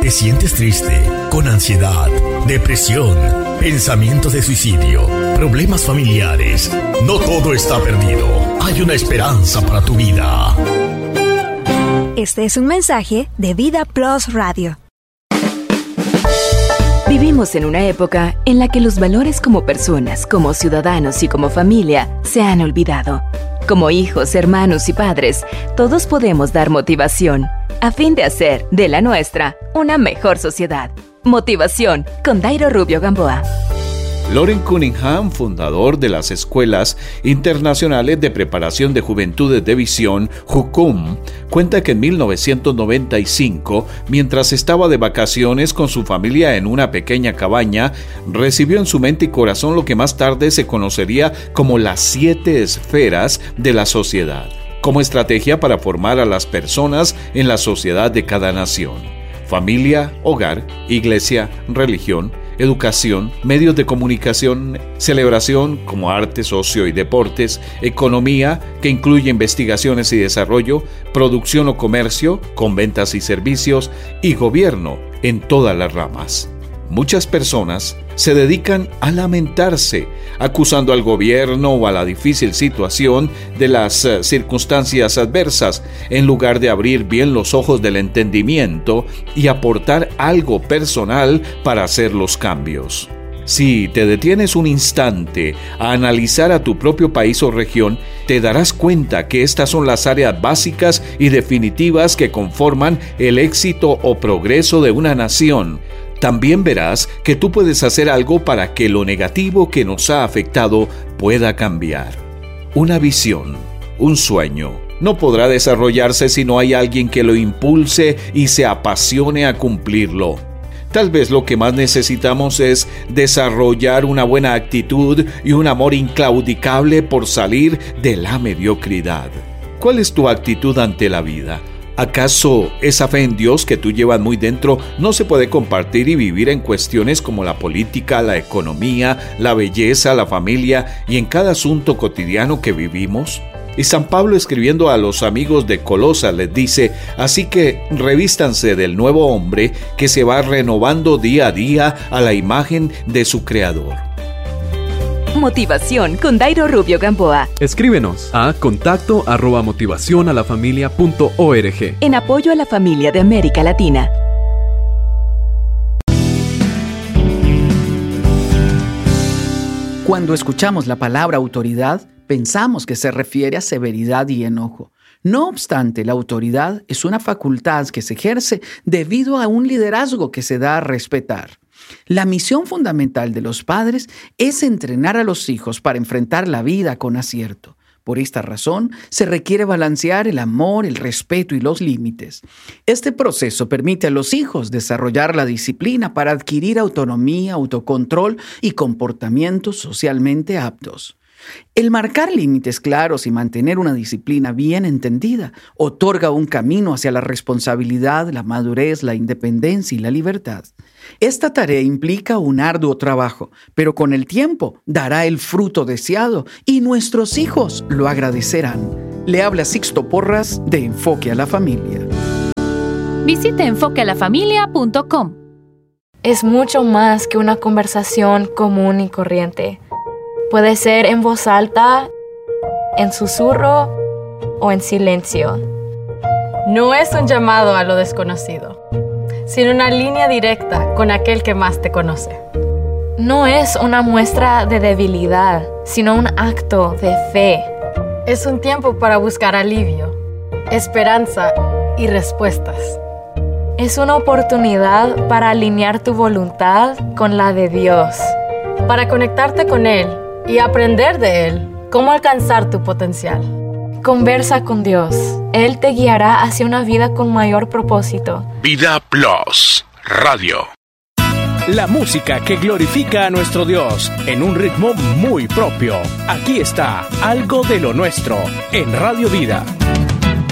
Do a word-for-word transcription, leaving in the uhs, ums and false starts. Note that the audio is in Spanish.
¿Te sientes triste, con ansiedad, depresión, pensamientos de suicidio, problemas familiares? No todo está perdido. Hay una esperanza para tu vida. Este es un mensaje de Vida Plus Radio. Vivimos en una época en la que los valores como personas, como ciudadanos y como familia se han olvidado. Como hijos, hermanos y padres, todos podemos dar motivación a fin de hacer de la nuestra una mejor sociedad. Motivación con Dairo Rubio Gamboa. Loren Cunningham, fundador de las Escuelas Internacionales de Preparación de Juventudes de Visión, JUCUM, cuenta que en mil novecientos noventa y cinco, mientras estaba de vacaciones con su familia en una pequeña cabaña, recibió en su mente y corazón lo que más tarde se conocería como las siete esferas de la sociedad, como estrategia para formar a las personas en la sociedad de cada nación: familia, hogar, iglesia, religión, educación, medios de comunicación, celebración como artes, ocio y deportes, economía, que incluye investigaciones y desarrollo, producción o comercio, con ventas y servicios, y gobierno en todas las ramas. Muchas personas se dedican a lamentarse, acusando al gobierno o a la difícil situación de las uh, circunstancias adversas, en lugar de abrir bien los ojos del entendimiento y aportar algo personal para hacer los cambios. Si te detienes un instante a analizar a tu propio país o región, te darás cuenta que estas son las áreas básicas y definitivas que conforman el éxito o progreso de una nación. También verás que tú puedes hacer algo para que lo negativo que nos ha afectado pueda cambiar. Una visión, un sueño, no podrá desarrollarse si no hay alguien que lo impulse y se apasione a cumplirlo. Tal vez lo que más necesitamos es desarrollar una buena actitud y un amor inclaudicable por salir de la mediocridad. ¿Cuál es tu actitud ante la vida? ¿Acaso esa fe en Dios que tú llevas muy dentro no se puede compartir y vivir en cuestiones como la política, la economía, la belleza, la familia y en cada asunto cotidiano que vivimos? Y San Pablo, escribiendo a los amigos de Colosas, les dice: así que revístanse del nuevo hombre que se va renovando día a día a la imagen de su Creador. Motivación con Dairo Rubio Gamboa. Escríbenos a contacto arroba motivación a la familia punto org. En apoyo a la familia de América Latina. Cuando escuchamos la palabra autoridad, pensamos que se refiere a severidad y enojo. No obstante, la autoridad es una facultad que se ejerce debido a un liderazgo que se da a respetar. La misión fundamental de los padres es entrenar a los hijos para enfrentar la vida con acierto. Por esta razón, se requiere balancear el amor, el respeto y los límites. Este proceso permite a los hijos desarrollar la disciplina para adquirir autonomía, autocontrol y comportamientos socialmente aptos. El marcar límites claros y mantener una disciplina bien entendida otorga un camino hacia la responsabilidad, la madurez, la independencia y la libertad. Esta tarea implica un arduo trabajo, pero con el tiempo dará el fruto deseado y nuestros hijos lo agradecerán. Le habla Sixto Porras de Enfoque a la Familia. Visite enfoque a la familia punto com. Es mucho más que una conversación común y corriente. Puede ser en voz alta, en susurro o en silencio. No es un llamado a lo desconocido, sino una línea directa con aquel que más te conoce. No es una muestra de debilidad, sino un acto de fe. Es un tiempo para buscar alivio, esperanza y respuestas. Es una oportunidad para alinear tu voluntad con la de Dios. Para conectarte con Él y aprender de Él cómo alcanzar tu potencial. Conversa con Dios. Él te guiará hacia una vida con mayor propósito. Vida Plus Radio. La música que glorifica a nuestro Dios en un ritmo muy propio. Aquí está Algo de lo Nuestro en Radio Vida.